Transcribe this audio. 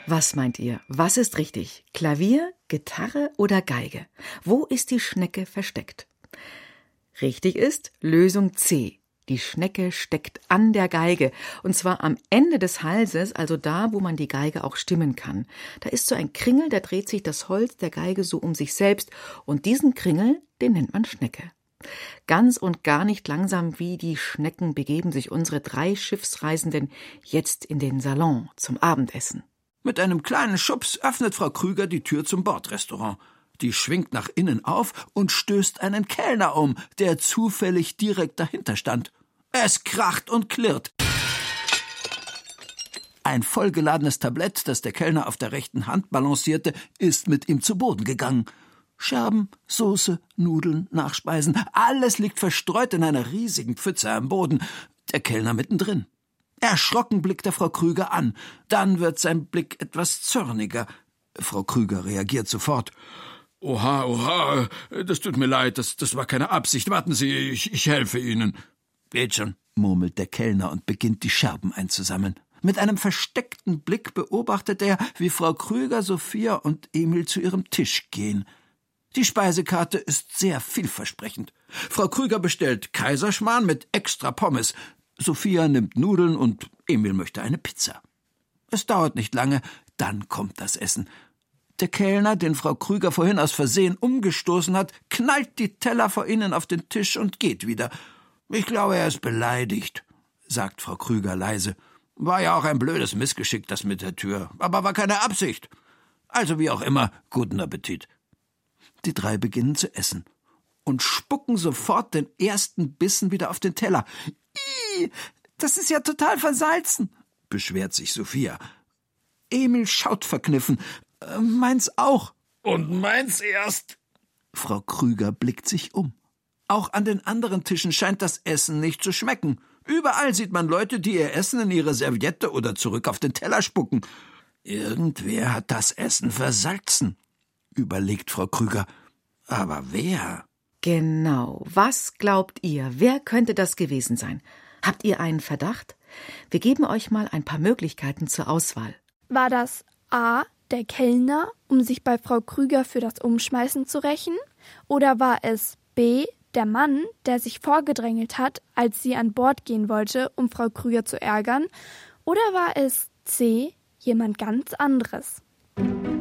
Was meint ihr? Was ist richtig? Klavier, Gitarre oder Geige? Wo ist die Schnecke versteckt? Richtig ist Lösung C. Die Schnecke steckt an der Geige, und zwar am Ende des Halses, also da, wo man die Geige auch stimmen kann. Da ist so ein Kringel, da dreht sich das Holz der Geige so um sich selbst, und diesen Kringel, den nennt man Schnecke. Ganz und gar nicht langsam wie die Schnecken begeben sich unsere 3 Schiffsreisenden jetzt in den Salon zum Abendessen. Mit einem kleinen Schubs öffnet Frau Krüger die Tür zum Bordrestaurant. Die schwingt nach innen auf und stößt einen Kellner um, der zufällig direkt dahinter stand. Es kracht und klirrt. Ein vollgeladenes Tablett, das der Kellner auf der rechten Hand balancierte, ist mit ihm zu Boden gegangen. Scherben, Soße, Nudeln, Nachspeisen, alles liegt verstreut in einer riesigen Pfütze am Boden. Der Kellner mittendrin. Erschrocken blickt er Frau Krüger an. Dann wird sein Blick etwas zorniger. Frau Krüger reagiert sofort. Oha, das tut mir leid, das war keine Absicht. Warten Sie, ich helfe Ihnen. Geht schon, murmelt der Kellner und beginnt, die Scherben einzusammeln. Mit einem versteckten Blick beobachtet er, wie Frau Krüger, Sophia und Emil zu ihrem Tisch gehen. Die Speisekarte ist sehr vielversprechend. Frau Krüger bestellt Kaiserschmarrn mit extra Pommes. Sophia nimmt Nudeln und Emil möchte eine Pizza. Es dauert nicht lange, dann kommt das Essen. Der Kellner, den Frau Krüger vorhin aus Versehen umgestoßen hat, knallt die Teller vor ihnen auf den Tisch und geht wieder. »Ich glaube, er ist beleidigt«, sagt Frau Krüger leise. »War ja auch ein blödes Missgeschick, das mit der Tür, aber war keine Absicht. Also wie auch immer, guten Appetit.« Die 3 beginnen zu essen und spucken sofort den ersten Bissen wieder auf den Teller. »Ih, das ist ja total versalzen«, beschwert sich Sophia. Emil schaut verkniffen. »Meins auch.« »Und meins erst.« Frau Krüger blickt sich um. Auch an den anderen Tischen scheint das Essen nicht zu schmecken. Überall sieht man Leute, die ihr Essen in ihre Serviette oder zurück auf den Teller spucken. Irgendwer hat das Essen versalzen, überlegt Frau Krüger. Aber wer? Genau. Was glaubt ihr? Wer könnte das gewesen sein? Habt ihr einen Verdacht? Wir geben euch mal ein paar Möglichkeiten zur Auswahl. War das A, der Kellner, um sich bei Frau Krüger für das Umschmeißen zu rächen? Oder war es B, der Mann, der sich vorgedrängelt hat, als sie an Bord gehen wollte, um Frau Krüger zu ärgern? Oder war es C, jemand ganz anderes?